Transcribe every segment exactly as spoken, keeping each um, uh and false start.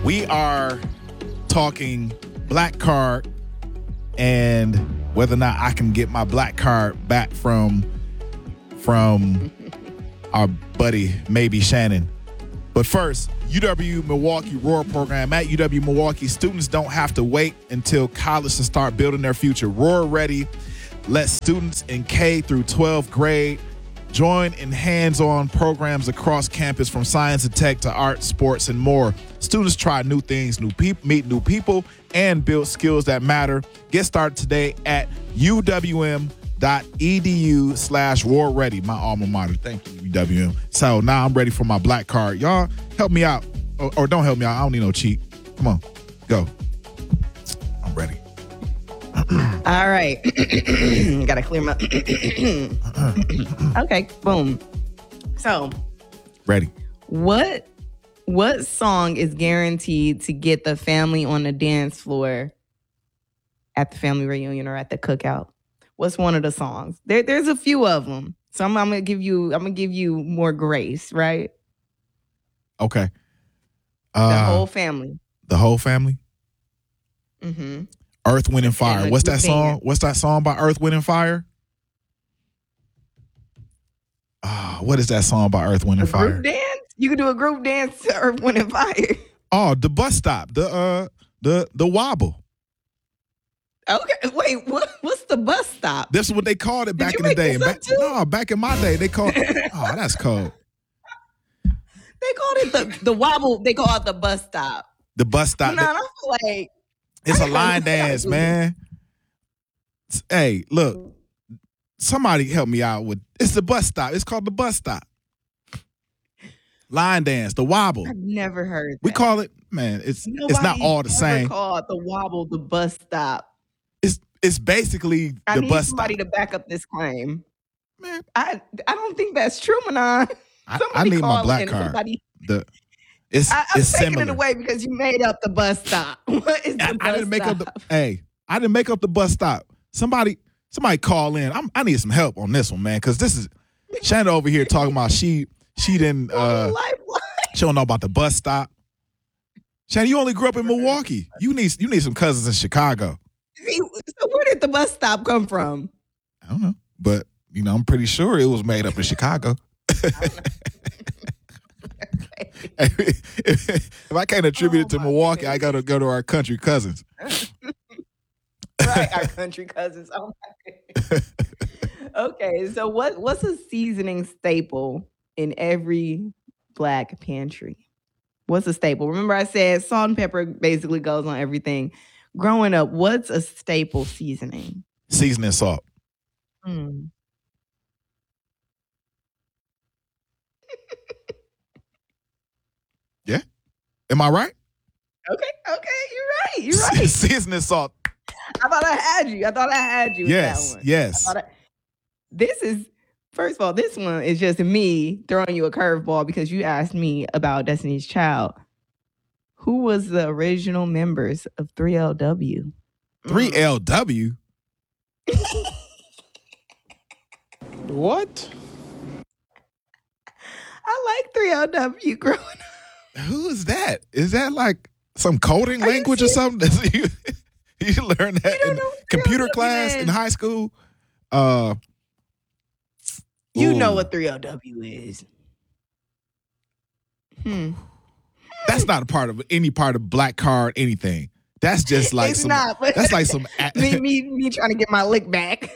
We are talking black card and whether or not I can get my black card back from from our buddy, maybe Shannon. But first, U W Milwaukee Roar program. At U W Milwaukee, students don't have to wait until college to start building their future. Roar Ready lets students in K through twelfth grade join in hands-on programs across campus, from science and tech to art, sports, and more. Students try new things, new people, meet new people, and build skills that matter. Get started today at uwm.edu slash war ready, my alma mater. Thank you, U W M. So now I'm ready for my black card. Y'all help me out, or, or don't help me out. I don't need no cheat. Come on, go. I'm ready. All right. Gotta clear my. Okay, boom. So, ready. What what song is guaranteed to get the family on the dance floor at the family reunion or at the cookout? What's one of the songs? There, there's a few of them. So I'm, I'm gonna give you. I'm gonna give you more grace, right? Okay. Uh, the whole uh, family. The whole family. Mm-hmm. Earth, Wind, and Fire. And What's that song? band. What's that song by Earth, Wind, and Fire? Ah, oh, what is that song by Earth, Wind, and a Fire? Group dance? You can do a group dance to Earth, Wind, and Fire. Oh, the bus stop. The uh the the wobble. Okay, wait, what? What's the bus stop? This is what they called it back Did in you the day. make this Back, up too? no, back in my day, they called. Oh, that's cold. They called it the the wobble. They call it the bus stop. The bus stop. No, I feel like it's a line dance, man. Hey, look, somebody help me out with. It's the bus stop. It's called the bus stop. Line dance, the wobble. I've never heard that. We call it, man. It's Nobody it's not all the ever same. Called the wobble the bus stop. It's it's basically I the need bus somebody stop. to back up this claim. Man, I I don't think that's true, Manon. I, I Somebody need my call black in, card. somebody- The it's I, I'm it's taking similar. it away because you made up the bus stop. What is the I, bus I didn't make stop? up the. Hey, I didn't make up the bus stop. Somebody somebody call in. I'm, I need some help on this one, man, because this is Shannon over here talking about she she didn't. Uh, Like what? She don't know about the bus stop. Shannon, you only grew up in Milwaukee. You need you need some cousins in Chicago. See, so where did the bus stop come from? I don't know, but you know, I'm pretty sure it was made up in Chicago. If I can't attribute Oh, it to my Milwaukee, goodness. I gotta go to our country cousins. Right, our country cousins. Oh my goodness. Okay, so what what's a seasoning staple in every black pantry? What's a staple? Remember I said salt and pepper basically goes on everything. Growing up, what's a staple seasoning? Seasoning salt. Hmm. Yeah, am I right? Okay, okay, you're right. You're right. Seasoning salt. I thought I had you. I thought I had you with Yes, that one. yes. I thought I- this is first of all, this one is just me throwing you a curveball because you asked me about Destiny's Child. Who was the original members of three L W? three L W. What? I like three L W growing up. Who is that? Is that like some coding Are you language or something? you, you learned that don't in know what computer three L W class is? in high school? Uh, You know ooh. what three L W is. Hmm. That's not a part of any part of black card anything. That's just like It's some. not, but That's like some. me, me, me trying to get my lick back.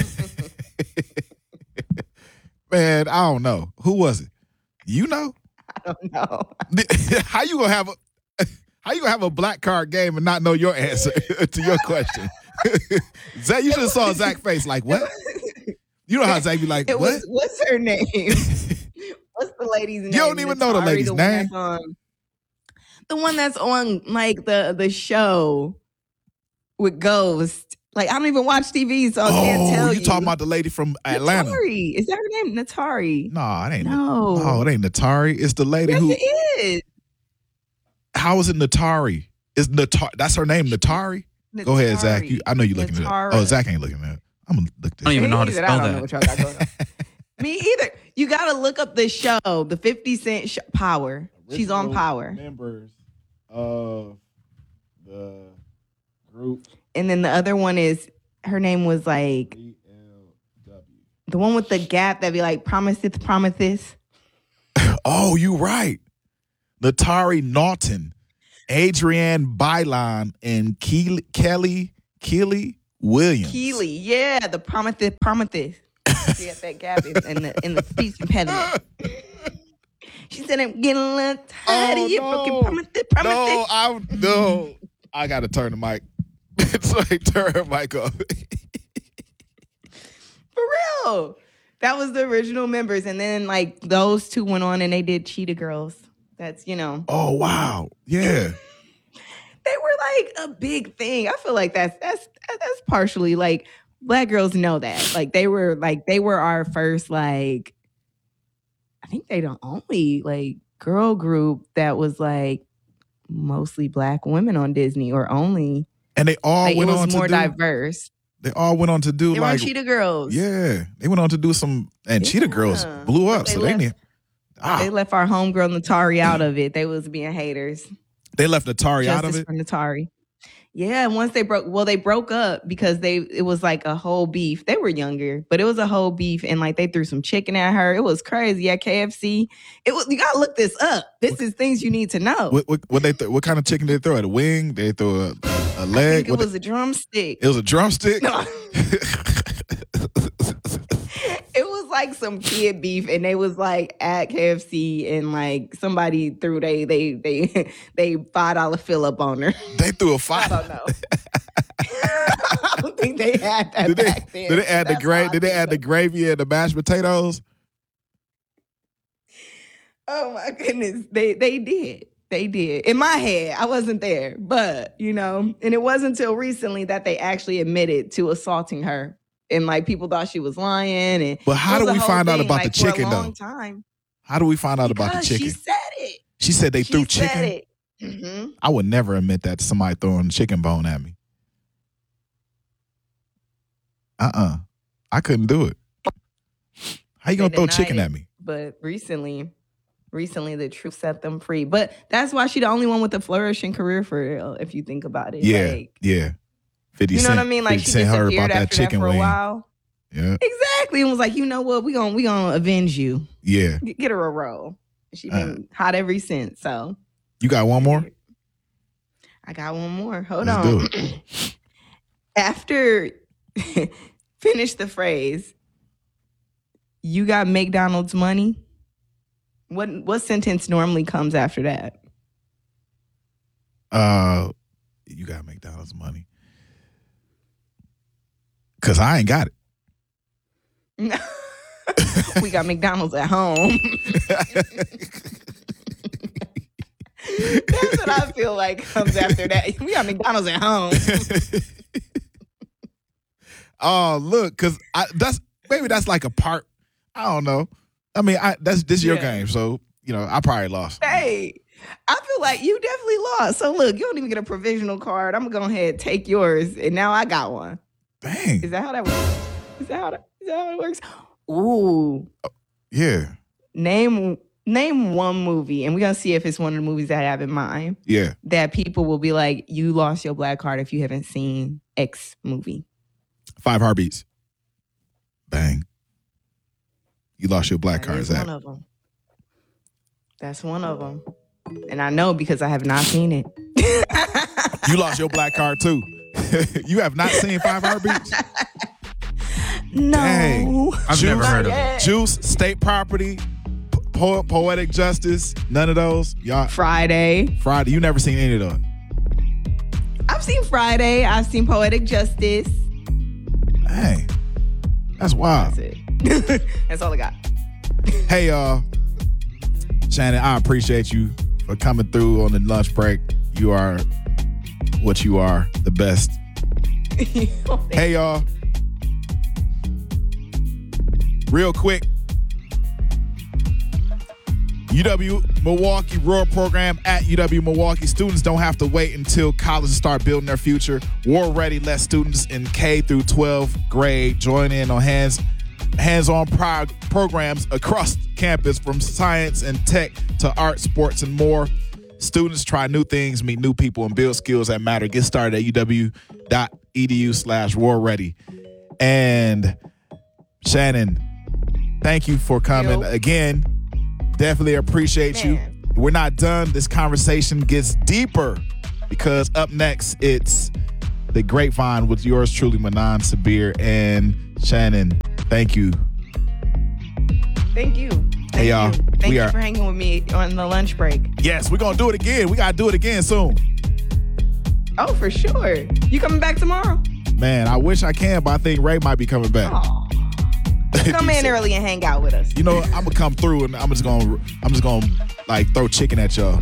Man, I don't know. Who was it? You know? I don't know. How you gonna have a how you gonna have a black card game and not know your answer to your question? Zach, you should have saw Zach's face like, what? You know how Zach be like, It what? was, what's her name? What's the lady's name? You don't even know the Natari, lady's one name. that's on- the one that's on like the the show with Ghost. Like I don't even watch T V, so I can't Oh, tell you you. talking about the lady from Atlanta? Natari. Is that her name? Natari. No, it ain't. No. No, it ain't Natari. It's the lady Yes, who. it is. How is it Natari? Is Natar? That's her name, Natari. Go ahead, Zach. You, I know you're looking at it. Natara. Oh, Zach ain't looking at it. I'm gonna look I don't this. even know how to Me either. spell I don't know that. what y'all got going on. Me either. You got to look up the show, the fifty Cent sh- Power. She's on Original Power. Members of the group. And then the other one is, her name was like, B L W. the one with the gap that be like, promiseth, promiseth. Oh, you right. Latari Naughton, Adrienne Bailon, and Keely, Kelly Keely Williams. Keely, yeah, the promiseth, promiseth. She had that gap in, in the in the speech impediment. She said, "I'm getting a little tired Oh, of you, no. broken promiseth, promiseth." No, I no. I gotta turn the mic. It's like turn the mic off. For real. That was the original members. And then like those two went on and they did Cheetah Girls. That's, you know. Oh wow. Yeah. They were like a big thing. I feel like that's that's that's partially like Black girls know that. Like they were like they were our first like I think they the only like girl group that was like mostly Black women on Disney or only And they all like, went it was on more to do, diverse. They all went on to do They like were Cheetah Girls. Yeah, they went on to do some, and Yeah. Cheetah Girls blew up. They so left- they need. Ah, They left our homegirl Natari out of it. They was being haters. they left Atari out of Justice it. for Natari. Yeah, and once they broke, well, they broke up because they it was like a whole beef. They were younger, but it was a whole beef, and like they threw some chicken at her. It was crazy at K F C. It was you gotta look this up. This is things you need to know. What what, what they th- what kind of chicken did they throw? At a wing? They throw a, a I leg? think it What was a drumstick. it was a drumstick. No. It was like some kid beef, and they was like at K F C, and like somebody threw they they they they five dollar fill up on her. They threw a I five. don't know. I don't think they had that Did they, back then. did they add the That's gra- why I Did they think add the so. gravy and the mashed potatoes? Oh my goodness, they they did. They did. In my head, I wasn't there, but you know, and it wasn't until recently that they actually admitted to assaulting her, and like people thought she was lying. And But how it do was we a whole find out thing, about the like, for a chicken, long though? Time. How do we find out about the Because chicken? She said it. She said they She threw said chicken. it. Mhm. I would never admit that to somebody throwing a chicken bone at me. Uh-uh. I couldn't do it. How you They gonna throw denied chicken it. at me? But recently, recently the truth set them free. But that's why she the only one with a flourishing career for real, if you think about it. Yeah, Like, yeah. fifty you know Cent, what I mean? Like fifty she Cent heard disappeared about that after chicken that for a wing. while. Yeah, Exactly. And was like, you know what? We gonna we gonna avenge you. yeah. G- Get her a roll. She Uh. been hot ever since. So You got one more? I got one more. Hold Let's on. do After finish the phrase, you got McDonald's money. What what sentence normally comes after that? Uh, you got McDonald's money. Cause I ain't got it. We got McDonald's at home. That's what I feel like comes after that. We got McDonald's at home. Oh, look, cause I that's maybe that's like a part. I don't know. I mean, I that's this your Yeah. game, so you know I probably lost. Hey, I feel like you definitely lost. So look, you don't even get a provisional card. I'm gonna go ahead and take yours, and now I got one. Dang. Is that how that works? Is that how that, is that how it works? Ooh, Yeah, name name one movie, and we're gonna see if it's one of the movies that I have in mind yeah. that people will be like, you lost your black card if you haven't seen X movie. Five heartbeats. Bang. You lost your black That card. is Is that? one of them. That's one of them, and I know because I have not seen it. You lost your black card too. You have not seen Five Heartbeats? No, Dang. I've never Not heard of it. yet. Juice, State Property, po- Poetic Justice, none of those. Y'all, Friday. Friday, you never seen any of those. I've seen Friday. I've seen Poetic Justice. Dang. That's wild. That's it. That's all I got. Hey, y'all. Shannon, I appreciate you for coming through on the lunch break. You are what you are, the best. Hey, y'all. Real quick. U W Milwaukee Roar Program at U W Milwaukee. Students don't have to wait until college to start building their future. War Ready lets students in K through twelfth grade join in on hands hands-on pro- programs across campus, from science and tech to art, sports, and more. students try new things, meet new people, and build skills that matter. Get started at uw.edu slash war ready. And Shannon, thank you for coming Yo. again. Definitely appreciate Man. you. We're not done. This conversation gets deeper because up next, it's The Grapevine with yours truly, Manan Sabir. And Shannon, thank you. Thank you. Thank Hey, y'all. You. Thank we you are, for hanging with me on the lunch break. Yes, we're going to do it again. We got to do it again soon. Oh, for sure. You coming back tomorrow? Man, I wish I can, but I think Ray might be coming back. Aw. Come in early and hang out with us. You know, I'm gonna come through and I'm just gonna, I'm just gonna like throw chicken at y'all.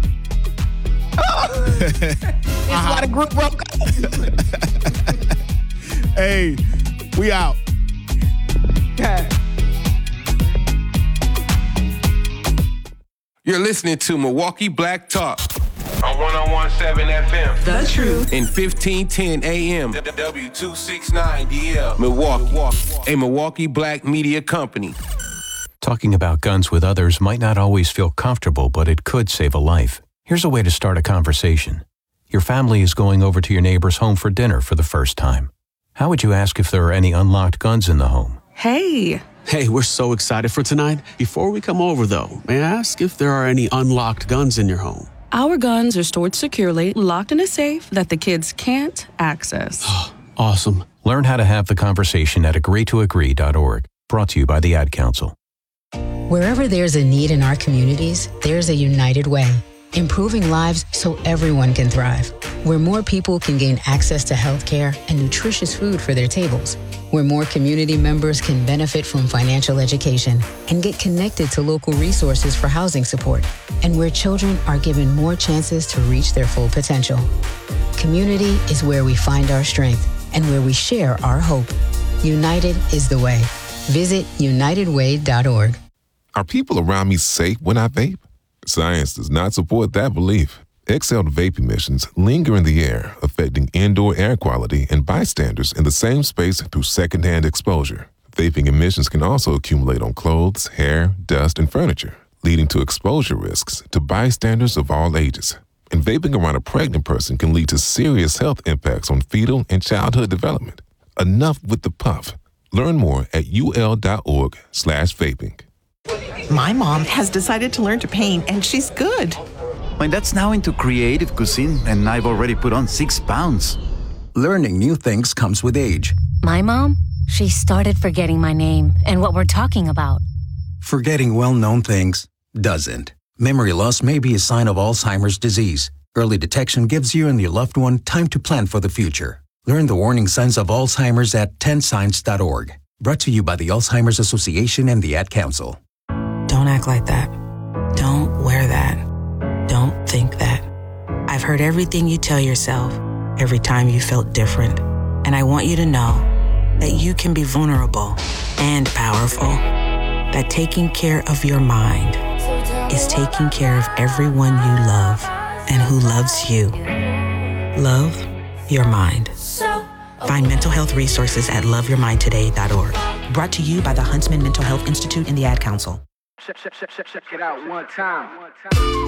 It's why the group broke up. Hey, we out. You're listening to Milwaukee Black Talk on one oh one point seven F M. The Truth. In fifteen ten A M. W two sixty-nine D L. Milwaukee. A Milwaukee Black media company. Talking about guns with others might not always feel comfortable, but it could save a life. Here's a way to start a conversation. Your family is going over to your neighbor's home for dinner for the first time. How would you ask if there are any unlocked guns in the home? Hey. Hey, we're so excited for tonight. Before we come over, though, may I ask if there are any unlocked guns in your home? Our guns are stored securely, locked in a safe that the kids can't access. Awesome. Learn how to have the conversation at agree to agree dot org. Brought to you by the Ad Council. Wherever there's a need in our communities, there's a United Way. Improving lives so everyone can thrive. Where more people can gain access to healthcare and nutritious food for their tables. Where more community members can benefit from financial education and get connected to local resources for housing support. And where children are given more chances to reach their full potential. Community is where we find our strength and where we share our hope. United is the way. Visit united way dot org. Are people around me safe when I vape? Science does not support that belief. Exhaled vape emissions linger in the air, affecting indoor air quality and bystanders in the same space through secondhand exposure. Vaping emissions can also accumulate on clothes, hair, dust, and furniture, leading to exposure risks to bystanders of all ages. And vaping around a pregnant person can lead to serious health impacts on fetal and childhood development. Enough with the puff. Learn more at ul.org slash vaping. My mom has decided to learn to paint, and she's good. My dad's now into creative cuisine, and I've already put on six pounds. Learning new things comes with age. My mom, she started forgetting my name and what we're talking about. Forgetting well-known things doesn't. Memory loss may be a sign of Alzheimer's disease. Early detection gives you and your loved one time to plan for the future. Learn the warning signs of Alzheimer's at ten signs dot org. Brought to you by the Alzheimer's Association and the Ad Council. Don't act like that. Don't wear that. Don't think that. I've heard everything you tell yourself every time you felt different. And I want you to know that you can be vulnerable and powerful. That taking care of your mind is taking care of everyone you love and who loves you. Love your mind. Find mental health resources at love your mind today dot org. Brought to you by the Huntsman Mental Health Institute and the Ad Council. Check, check, check, check, check it out one time.